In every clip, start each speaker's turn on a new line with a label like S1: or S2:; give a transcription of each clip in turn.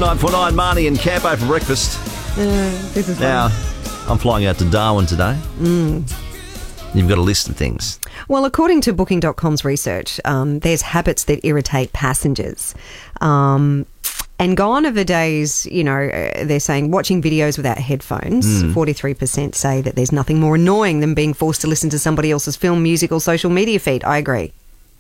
S1: River 949, Marnie and Campo for breakfast.
S2: This is
S1: Now, I'm flying out to Darwin today. You've got a list of things.
S2: Well, according to Booking.com's research, there's habits that irritate passengers. And gone are the days, they're saying watching videos without headphones. 43% say that there's nothing more annoying than being forced to listen to somebody else's film, music or social media feed. I agree.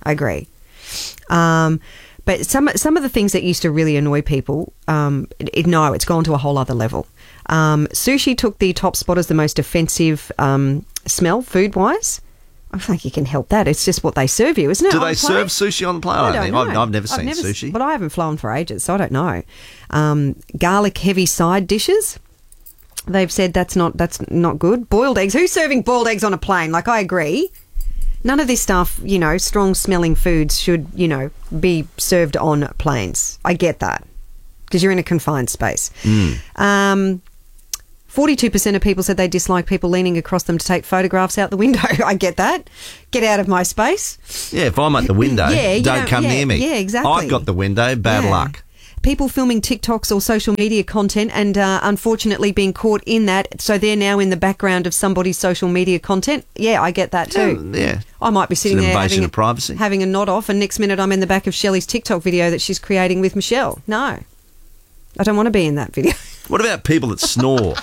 S2: But some of the things that used to really annoy people, it's gone to a whole other level. Sushi took the top spot as the most offensive smell food-wise. I think you can help that. It's just what they serve you, isn't it?
S1: Do they serve sushi on the plane?
S2: I don't know.
S1: I've never seen sushi.
S2: But I haven't flown for ages, so I don't know. Garlic-heavy side dishes. They've said that's not good. Boiled eggs. Who's serving boiled eggs on a plane? I agree. None of this stuff, strong-smelling foods should, be served on planes. I get that because you're in a confined space. 42% of people said they dislike people leaning across them to take photographs out the window. I get that. Get out of my space.
S1: Yeah, if I'm at the window, don't come near me.
S2: Yeah, exactly.
S1: I've got the window. Bad luck.
S2: People filming TikToks or social media content and unfortunately being caught in that, so they're now in the background of somebody's social media content. Yeah, I get that too.
S1: Yeah.
S2: I might be sitting there
S1: invasion of privacy.
S2: having a nod off, and next minute I'm in the back of Shelley's TikTok video that she's creating with Michelle. No, I don't want to be in that video.
S1: What about people that snore?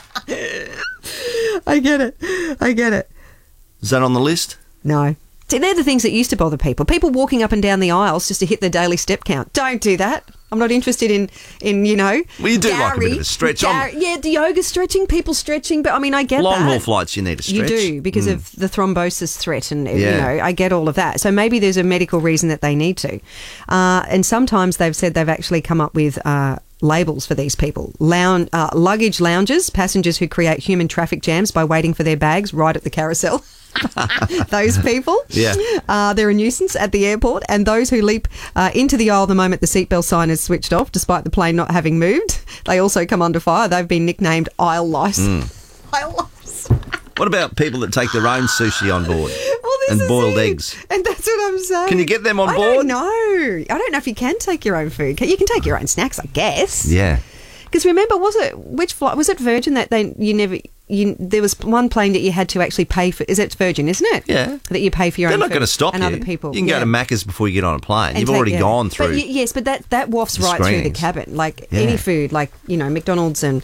S2: I get it.
S1: Is that on the list?
S2: No. See, they're the things that used to bother people. People walking up and down the aisles just to hit their daily step count. Don't do that. I'm not interested in
S1: Well, you do like a bit of a stretch.
S2: The yoga stretching, people stretching, but I get that.
S1: Long-haul flights, you need a stretch.
S2: You do, because of the thrombosis threat and, I get all of that. So maybe there's a medical reason that they need to. And sometimes they've said they've actually come up with labels for these people. Luggage loungers, passengers who create human traffic jams by waiting for their bags right at the carousel. Those people, they're a nuisance at the airport. And those who leap into the aisle the moment the seatbelt sign is switched off, despite the plane not having moved, they also come under fire. They've been nicknamed aisle lice. Aisle lice.
S1: What about people that take their own sushi on board and boiled eggs?
S2: And that's what I'm saying.
S1: Can you get them on board?
S2: I don't know if you can take your own food. You can take your own snacks, I guess.
S1: Yeah.
S2: Because remember, which flight was it? Virgin that there was one plane that you had to actually pay for. Is it Virgin, isn't it?
S1: Yeah.
S2: That you pay for your own food.
S1: They're not going to stop
S2: and
S1: you.
S2: Other people.
S1: You can go to Macca's before you get on a plane. You've already gone through.
S2: Yes, but that wafts right through the cabin. Any food, McDonald's and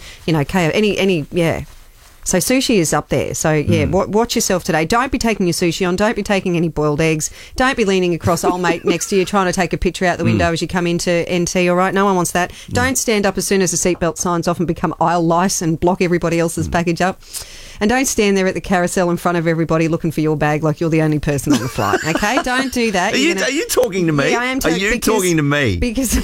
S2: KFC, So sushi is up there. So, watch yourself today. Don't be taking your sushi on. Don't be taking any boiled eggs. Don't be leaning across old mate next to you trying to take a picture out the window as you come into NT, all right? No one wants that. Don't stand up as soon as the seatbelt signs off and become aisle lice and block everybody else's package up. And don't stand there at the carousel in front of everybody looking for your bag like you're the only person on the flight, okay? Don't do that.
S1: Are you talking to me?
S2: Yeah, I am.
S1: Are you talking to me?
S2: Because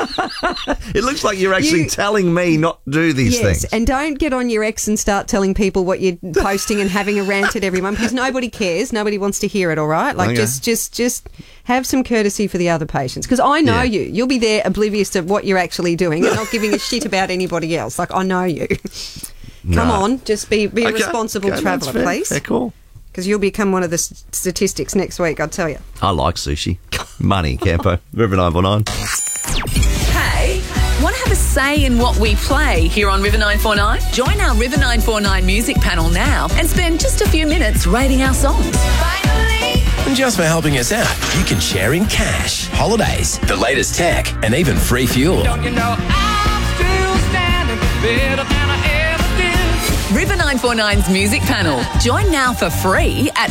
S1: it looks like you're actually telling me not to do these things.
S2: And don't get on your ex and start telling people what you're posting and having a rant at everyone, because nobody cares. Nobody wants to hear it, all right? Just have some courtesy for the other patients, because I know you. You'll be there oblivious to what you're actually doing and not giving a shit about anybody else. I know you. Come on, just be a responsible traveller, please.
S1: Fair call.
S2: Because you'll become one of the statistics next week, I'll tell you.
S1: I like sushi. Money, Campo. River 949.
S3: Hey, want to have a say in what we play here on River 949? Join our River 949 music panel now and spend just a few minutes rating our songs.
S4: Finally! And just for helping us out, you can share in cash, holidays, the latest tech, and even free fuel.
S5: Don't you know I'm still standing better than I ever did?
S3: River 949's music panel. Join now for free at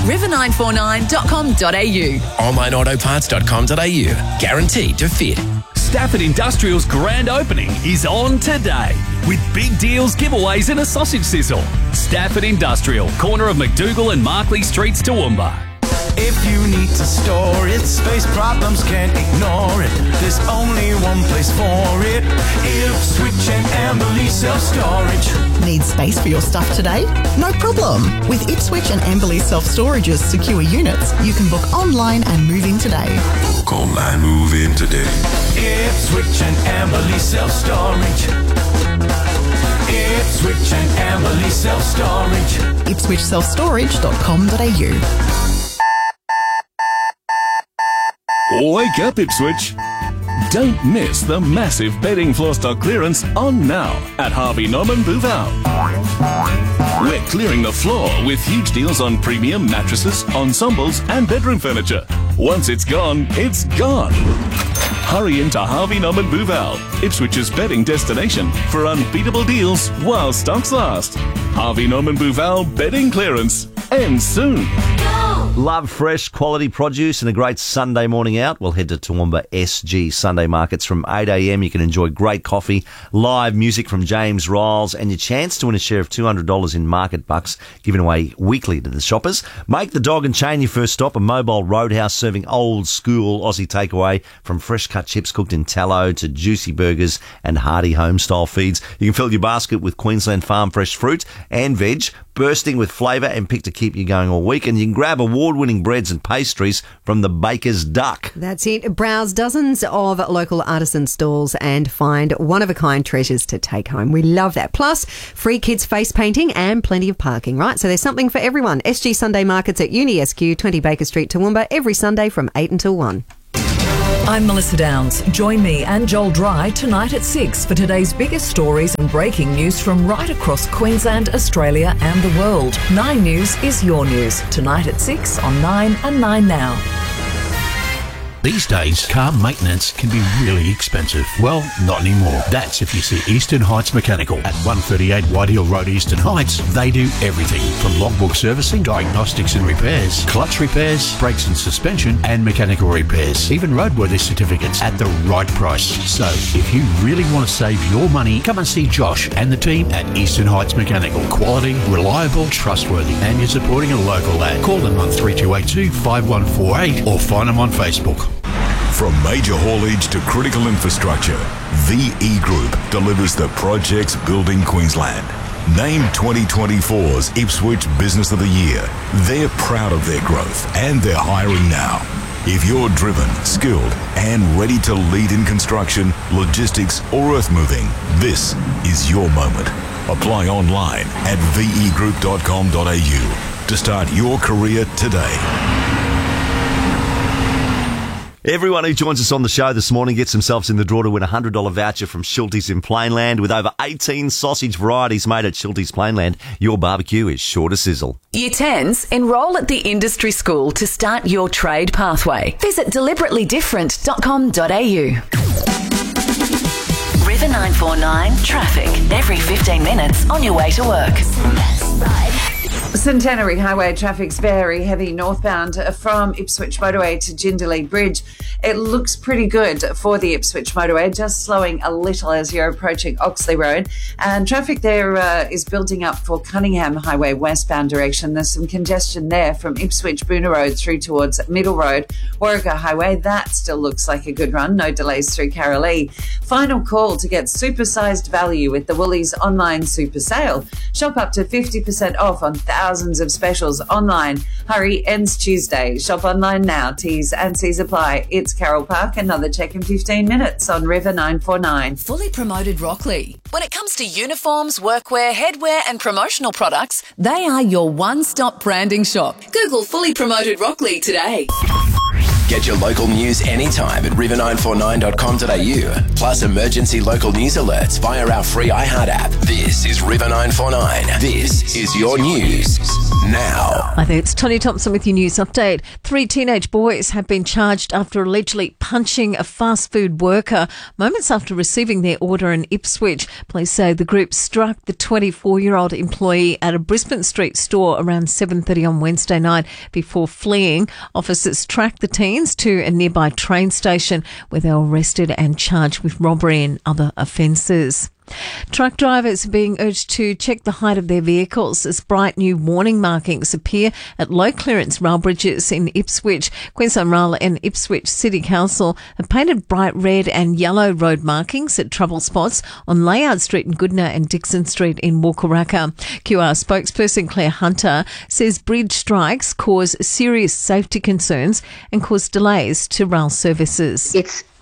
S3: river949.com.au.
S4: OnlineAutoparts.com.au. Guaranteed to fit.
S6: Stafford Industrial's grand opening is on today with big deals, giveaways and a sausage sizzle. Stafford Industrial, corner of McDougall and Markley Streets, Toowoomba.
S7: If you need to store it, space problems can't ignore it. There's only one place for it. Ipswich and Amberley Self-Storage.
S8: Need space for your stuff today? No problem. With Ipswich and Amberley Self-Storage's secure units, you can book online and move in today.
S9: Book online, move in today.
S7: Ipswich and Amberley Self-Storage. Ipswich and Amberley Self-Storage.
S8: IpswichSelfStorage.com.au.
S6: Wake up, Ipswich. Don't miss the massive bedding floor stock clearance on now at Harvey Norman Bouval. We're clearing the floor with huge deals on premium mattresses, ensembles and bedroom furniture. Once it's gone, it's gone. Hurry into Harvey Norman Bouval, Ipswich's bedding destination for unbeatable deals while stocks last. Harvey Norman Bouval bedding clearance ends soon.
S1: Love fresh quality produce and a great Sunday morning out? Well, head to Toowoomba SG Sunday Markets from 8 a.m. You can enjoy great coffee, live music from James Riles, and your chance to win a share of $200 in market bucks given away weekly to the shoppers. Make the dog and chain your first stop, a mobile roadhouse serving old school Aussie takeaway from fresh cut chips cooked in tallow to juicy burgers and hearty home style feeds. You can fill your basket with Queensland farm fresh fruit and veg, bursting with flavour and picked to keep you going all week. And you can grab award-winning breads and pastries from the Baker's Duck.
S2: That's it. Browse dozens of local artisan stalls and find one-of-a-kind treasures to take home. We love that. Plus, free kids face painting and plenty of parking, right? So there's something for everyone. SG Sunday Markets at Uni SQ, 20 Baker Street, Toowoomba, every Sunday from 8 until 1.
S3: I'm Melissa Downs. Join me and Joel Dry tonight at 6 for today's biggest stories and breaking news from right across Queensland, Australia and the world. 9 News is your news. Tonight at 6 on 9 and 9 Now.
S10: These days, car maintenance can be really expensive. Well, not anymore. That's if you see Eastern Heights Mechanical at 138 Whitehill Road, Eastern Heights. They do everything from logbook servicing, diagnostics and repairs, clutch repairs, brakes and suspension, and mechanical repairs. Even roadworthy certificates at the right price. So, if you really want to save your money, come and see Josh and the team at Eastern Heights Mechanical. Quality, reliable, trustworthy, and you're supporting a local lad. Call them on 3282 5148 or find them on Facebook.
S11: From major haulage to critical infrastructure, VE Group delivers the projects building Queensland. Named 2024's Ipswich Business of the Year, they're proud of their growth and they're hiring now. If you're driven, skilled and ready to lead in construction, logistics or earth moving, this is your moment. Apply online at vegroup.com.au to start your career today.
S1: Everyone who joins us on the show this morning gets themselves in the draw to win a $100 voucher from Schultes in Plainland. With over 18 sausage varieties made at Schultes Plainland, your barbecue is sure to sizzle.
S3: Year 10s, enrol at the industry school to start your trade pathway. Visit deliberatelyDifferent.com.au. River 949 traffic every 15 minutes on your way to work.
S12: Centenary Highway traffic's very heavy northbound from Ipswich Motorway to Jindalee Bridge. It looks pretty good for the Ipswich Motorway, just slowing a little as you're approaching Oxley Road. And traffic there is building up for Cunningham Highway westbound direction. There's some congestion there from Ipswich Boona Road through towards Middle Road. Warwick Highway, that still looks like a good run. No delays through Carralee. Final call to get supersized value with the Woolies online super sale. Shop up to 50% off on thousands of specials online. Hurry, ends Tuesday. Shop online now. T's and C's apply. It's Carroll Park. Another check in 15 minutes on River 949.
S3: Fully Promoted Rockley. When it comes to uniforms, workwear, headwear and promotional products, they are your one-stop branding shop. Google Fully Promoted Rockley today.
S4: Get your local news anytime at river949.com.au. Plus emergency local news alerts via our free iHeart app. This is River 949. This is your news now.
S13: Hi there, it's Tony Thompson with your news update. 3 teenage boys have been charged after allegedly punching a fast food worker moments after receiving their order in Ipswich. Police say the group struck the 24-year-old employee at a Brisbane Street store around 7:30 on Wednesday night before fleeing. Officers tracked the teens to a nearby train station where they were arrested and charged with robbery and other offences. Truck drivers are being urged to check the height of their vehicles as bright new warning markings appear at low clearance rail bridges in Ipswich. Queensland Rail and Ipswich City Council have painted bright red and yellow road markings at trouble spots on Layard Street in Goodna and Dixon Street in Walkaracka. QR spokesperson Claire Hunter says bridge strikes cause serious safety concerns and cause delays to rail services.
S14: It's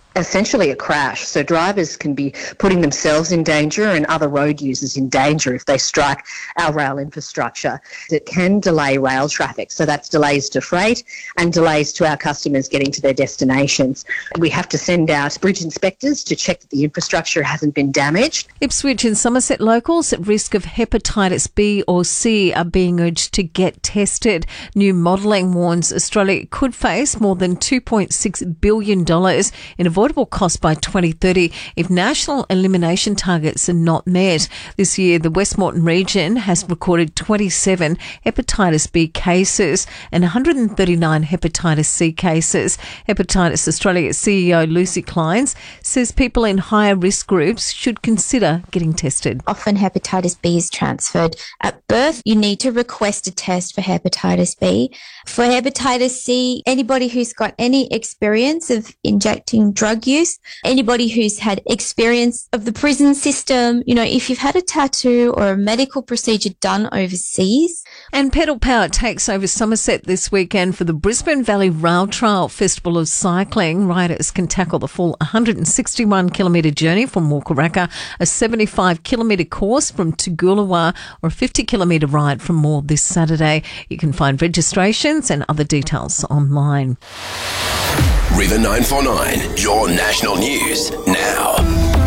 S14: essentially a crash. So drivers can be putting themselves in danger and other road users in danger if they strike our rail infrastructure. It can delay rail traffic. So that's delays to freight and delays to our customers getting to their destinations. We have to send out bridge inspectors to check that the infrastructure hasn't been damaged.
S13: Ipswich and Somerset locals at risk of hepatitis B or C are being urged to get tested. New modelling warns Australia could face more than $2.6 billion in avoidable costs by 2030 if national elimination targets are not met. This year, the Westmoreton region has recorded 27 hepatitis B cases and 139 hepatitis C cases. Hepatitis Australia CEO Lucy Kleins says people in higher risk groups should consider getting tested.
S15: Often hepatitis B is transferred at birth. You need to request a test for hepatitis B. For hepatitis C, anybody who's got any experience of injecting drug use, anybody who's had experience of the prison system, if you've had a tattoo or a medical procedure done overseas.
S13: And Pedal Power takes over Somerset this weekend for the Brisbane Valley Rail Trail Festival of Cycling. Riders can tackle the full 161-kilometre journey from Walkaracka, a 75-kilometre course from Toogoolawah, or a 50-kilometre ride from Moore this Saturday. You can find registrations and other details online.
S4: River 949, your national news now.